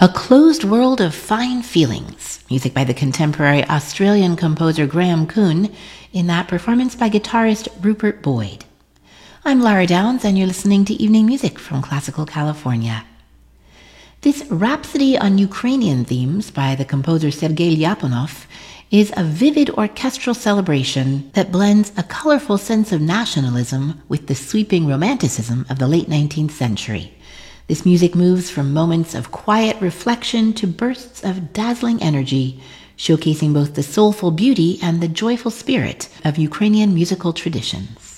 A Closed World of Fine Feelings, music by the contemporary Australian composer Graham Coon, in that performance by guitarist Rupert Boyd. I'm Lara Downs, and you're listening to Evening Music from Classical California. This Rhapsody on Ukrainian Themes by the composer Sergei Lyapunov is a vivid orchestral celebration that blends a colorful sense of nationalism with the sweeping romanticism of the late 19th century. This music moves from moments of quiet reflection to bursts of dazzling energy, showcasing both the soulful beauty and the joyful spirit of Ukrainian musical traditions.